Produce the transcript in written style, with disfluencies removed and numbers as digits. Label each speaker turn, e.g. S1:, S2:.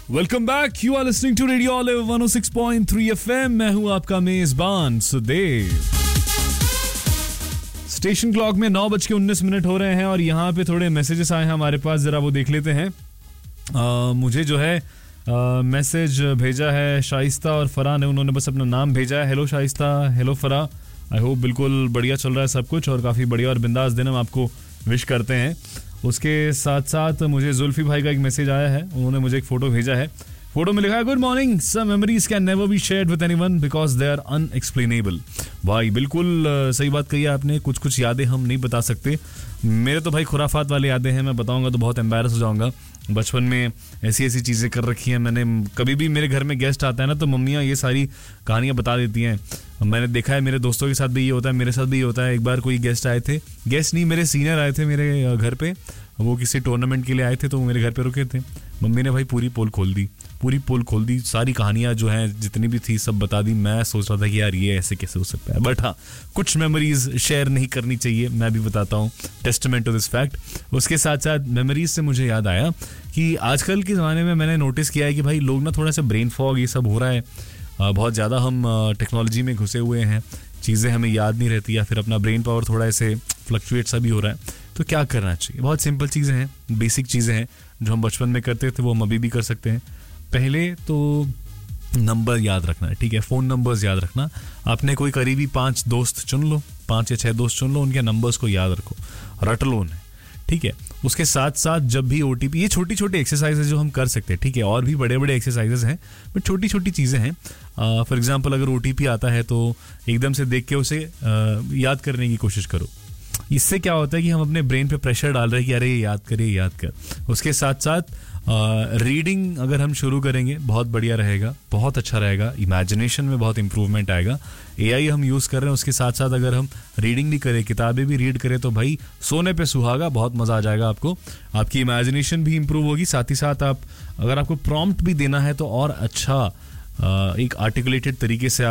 S1: Welcome back. You are listening to radio olive 106.3 FM. मैं हूं आपका मेजबान सुदेव. स्टेशन क्लॉक में 9:19 हो रहे हैं और यहाँ पे थोड़े मैसेजेस आए हैं हमारे पास. जरा वो देख लेते हैं. मुझे जो है मैसेज भेजा है शाइस्ता और फरा ने. उन्होंने बस अपना नाम भेजा है. हेलो शाइस्ता, हेलो फरा. आई होप बिल्कुल बढ़िया चल रहा है सब कुछ और काफ़ी बढ़िया और बिंदास दिन हम आपको विश करते हैं. उसके साथ साथ मुझे जुल्फी भाई का एक मैसेज आया है. उन्होंने मुझे एक फ़ोटो भेजा है. फोटो में लिखा है good morning, some memories can never be shared with anyone because they are unexplainable. भाई बिल्कुल सही बात कही आपने. कुछ कुछ यादें हम नहीं बता सकते. मेरे तो भाई खुराफात वाले यादें हैं. मैं बताऊंगा तो बहुत एम्बैरस हो जाऊंगा. बचपन में ऐसी ऐसी चीज़ें कर रखी हैं मैंने. कभी भी मेरे घर में गेस्ट आता है ना तो मम्मियाँ ये सारी कहानियाँ बता देती हैं. मैंने देखा है मेरे दोस्तों के साथ भी ये होता है, मेरे साथ भी ये होता है. एक बार कोई गेस्ट आए थे, गेस्ट नहीं मेरे सीनियर आए थे मेरे घर पे. वो किसी टूर्नामेंट के लिए आए थे तो वो मेरे घर पे रुके थे. मम्मी ने भाई पूरी पोल खोल दी. सारी कहानियाँ जो हैं जितनी भी थी सब बता दी. मैं सोच रहा था कि यार ये ऐसे कैसे हो सकता है, बट हाँ कुछ मेमोरीज शेयर नहीं करनी चाहिए. मैं भी बताता हूँ टेस्टमेंट टू दिस फैक्ट. उसके साथ साथ मेमोरीज से मुझे याद आया कि आजकल के ज़माने में मैंने नोटिस किया है कि भाई लोग ना थोड़ा सा ब्रेन फॉग ये सब हो रहा है. बहुत ज़्यादा हम टेक्नोलॉजी में घुसे हुए हैं. चीज़ें हमें याद नहीं रहती या फिर अपना ब्रेन पावर थोड़ा ऐसे फ्लक्चुएट सा भी हो रहा है. तो क्या करना चाहिए? बहुत सिंपल चीज़ें हैं, बेसिक चीज़ें हैं जो हम बचपन में करते थे वो हम अभी भी कर सकते हैं. पहले तो नंबर याद रखना है. ठीक है, फ़ोन नंबर्स याद रखना. आपने कोई करीबी 5 दोस्त चुन लो, 5 या 6 दोस्त चुन लो, उनके नंबर्स को याद रखो, रट लो उन्हें. ठीक है, उसके साथ साथ जब भी OTP, ये छोटी छोटी एक्सरसाइजेज जो हम कर सकते हैं. ठीक है, और भी बड़े बड़े एक्सरसाइजेज हैं बट छोटी छोटी चीज़ें हैं. फॉर एग्जांपल अगर OTP आता है तो एकदम से देख के उसे याद करने की कोशिश करो. इससे क्या होता है कि हम अपने ब्रेन पे प्रेशर डाल रहे हैं कि अरे याद कर. उसके साथ साथ रीडिंग अगर हम शुरू करेंगे बहुत बढ़िया रहेगा, बहुत अच्छा रहेगा. इमेजिनेशन में बहुत इंप्रूवमेंट आएगा. AI हम यूज़ कर रहे हैं, उसके साथ साथ अगर हम रीडिंग भी करें, किताबें भी रीड करें तो भाई सोने पे सुहागा. बहुत मज़ा आ जाएगा आपको. आपकी इमेजिनेशन भी इंप्रूव होगी. साथ ही साथ आप अगर आपको प्रॉम्प्ट भी देना है तो और अच्छा एक आर्टिकुलेटेड तरीके से